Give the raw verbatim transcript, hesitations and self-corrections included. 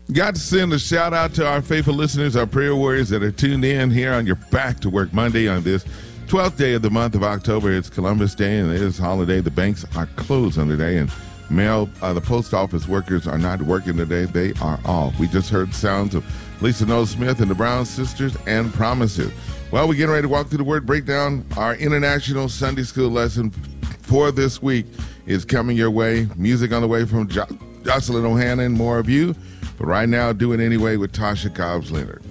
Got to send a shout out to our faithful listeners, our prayer warriors that are tuned in here on your Back to Work Monday on this twelfth day of the month of October. It's Columbus Day and it is holiday. The banks are closed on today, and mail, uh, the post office workers are not working today. They are off. We just heard sounds of Lisa Noel Smith and the Brown Sisters and Promises. Well, we're getting ready to walk through the word breakdown. Our international Sunday school lesson for this week is coming your way. Music on the way from jo- Jocelyn O'Hannon, more of you. But right now, do it anyway with Tasha Cobbs Leonard.